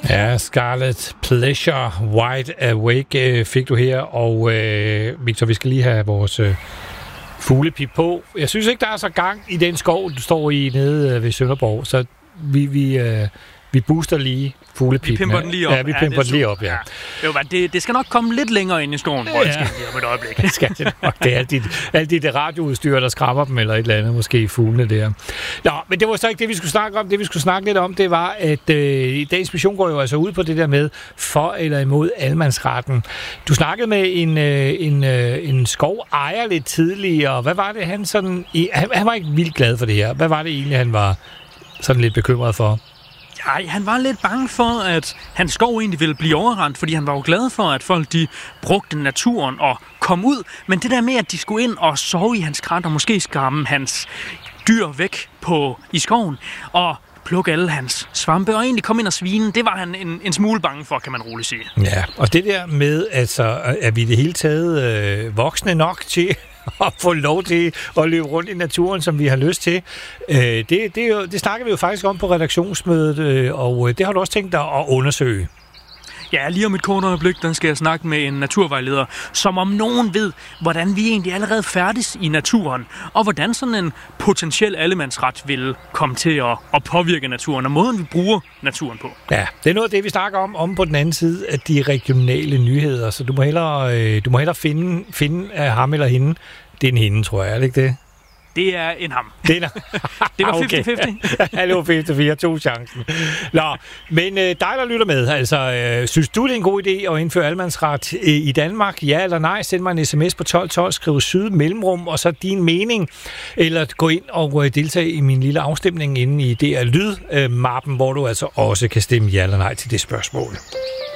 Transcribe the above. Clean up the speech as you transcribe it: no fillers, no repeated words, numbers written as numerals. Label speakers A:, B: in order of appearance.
A: Ja, Scarlet Pleasure, Wide Awake fik du her, og Victor, vi skal lige have vores fuglepip på. Jeg synes ikke, der er så gang i den skov, du står i nede ved Sønderborg, så vi booster lige fuglepipen.
B: Vi pimper den lige op.
A: Ja, vi pimper den lige op, ja.
B: Det skal nok komme lidt længere ind i skoven, hvor det skal lige om et øjeblik.
A: Det skal det nok. Det er altid det radioudstyr, der skræmmer dem, eller et eller andet, måske fuglene der. Nå, men det var så ikke det, vi skulle snakke om. Det, vi skulle snakke lidt om, det var, at i dagens mission går jo altså ud på det der med for eller imod allemandsretten. Du snakkede med en skovejer lidt tidligere. Hvad var det, han sådan... Han var ikke vildt glad for det her. Hvad var det egentlig, han var sådan lidt bekymret for?
B: Ja, han var lidt bange for, at hans skov egentlig ville blive overrendt, fordi han var jo glad for, at folk de brugte naturen og kom ud. Men det der med, at de skulle ind og sove i hans krat og måske skræmme hans dyr væk i skoven og plukke alle hans svampe og egentlig komme ind og svine, det var han en smule bange for, kan man roligt sige. Ja,
A: og det der med, altså, er vi det hele taget voksne nok til at få lov til at løbe rundt i naturen, som vi har lyst til. Det snakker vi jo faktisk om på redaktionsmødet, og det har du også tænkt dig at undersøge.
B: Ja, lige om et kort øjeblik, der skal jeg snakke med en naturvejleder, som om nogen ved, hvordan vi egentlig allerede færdes i naturen, og hvordan sådan en potentiel allemandsret vil komme til at påvirke naturen, og måden vi bruger naturen på.
A: Ja, det er noget af det, vi snakker om på den anden side af de regionale nyheder, så du må hellere finde ham eller hende. Det er en hende, tror jeg, er det ikke det?
B: Det er en ham.
A: Det
B: var 50-50.
A: Det var 50-50, tog chancen. Nå, men dig, der lytter med, altså, synes du, det er en god idé at indføre allemandsret i Danmark? Ja eller nej? Send mig en sms på 1212, skriv syd mellemrum, og så din mening. Eller gå ind og deltage i min lille afstemning inde i DR Lyd-mappen, hvor du altså også kan stemme ja eller nej til det spørgsmål.